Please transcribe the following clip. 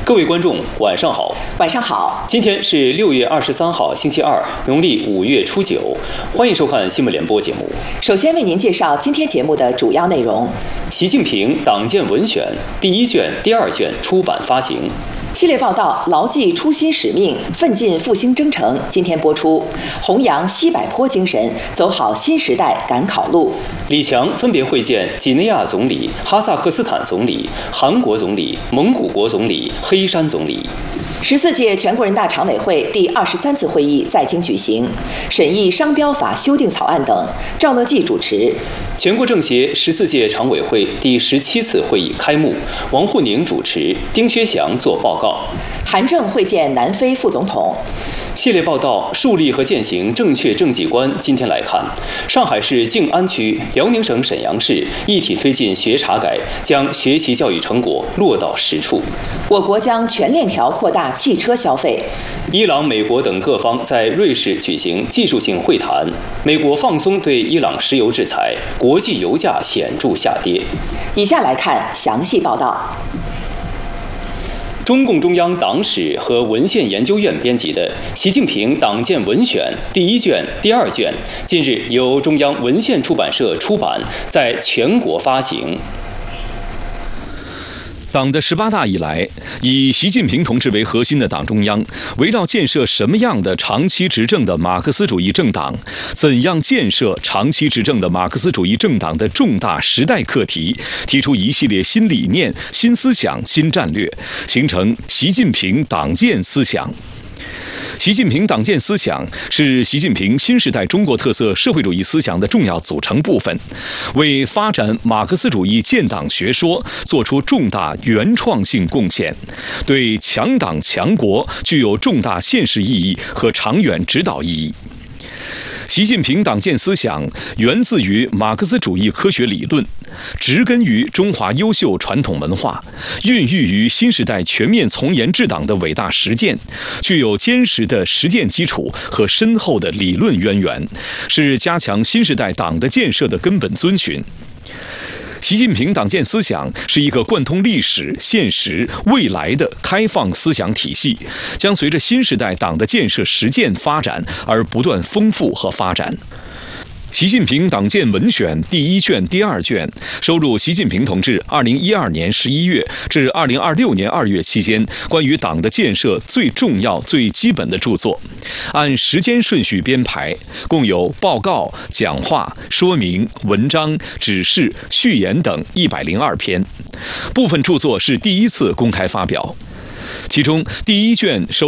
各位观众，晚上好。 晚上好。 今天是6月23号，星期二，农历5月初9。欢迎收看新闻联播节目。 首先为您介绍今天节目的主要内容： 习近平党建文选第1卷、第2卷出版发行。 系列报道牢记初心使命，奋进复兴征程，今天播出。弘扬西柏坡精神，走好新时代赶考路。 李强分别会见几内亚总理、哈萨克斯坦总理、韩国总理、蒙古国总理、黑山总理。 14届全国人大常委会第23次会议在京举行，审议商标法修订草案等。赵乐际主持。 全国政协14届常委会第17次会议开幕，王沪宁主持，丁薛祥作报告。 韩正会见南非副总统。 系列报道树立和践行正确政绩观。今天来看，上海市静安区、辽宁省沈阳市一体推进学查改，将学习教育成果落到实处。 我国将全链条扩大汽车消费。 伊朗、美国等各方在瑞士举行技术性会谈，美国放松对伊朗石油制裁，国际油价显著下跌。 以下来看详细报道。 中共中央党史和文献研究院编辑的《习近平党建文选》第1卷、第2卷，近日由中央文献出版社出版，在全国发行。 党的18大以来，以习近平同志为核心的党中央，围绕建设什么样的长期执政的马克思主义政党，怎样建设长期执政的马克思主义政党的重大时代课题，提出一系列新理念、新思想、新战略，形成习近平党建思想。习近平党建思想是习近平新时代中国特色社会主义思想的重要组成部分，为发展马克思主义建党学说做出重大原创性贡献，对强党强国具有重大现实意义和长远指导意义。习近平党建思想源自于马克思主义科学理论，植根于中华优秀传统文化，孕育于新时代全面从严治党的伟大实践，具有坚实的实践基础和深厚的理论渊源，是加强新时代党的建设的根本遵循。习近平党建思想是一个贯通历史、现实、未来的开放思想体系，将随着新时代党的建设实践发展而不断丰富和发展。习近平党建文选第1卷、第2卷收录习近平同志2012年11月至2026年2月期间关于党的建设最重要、最基本的著作，按时间顺序编排，共有报告、讲话、说明、文章、指示、序言等102篇。部分著作是第1次公开发表，其中第1卷收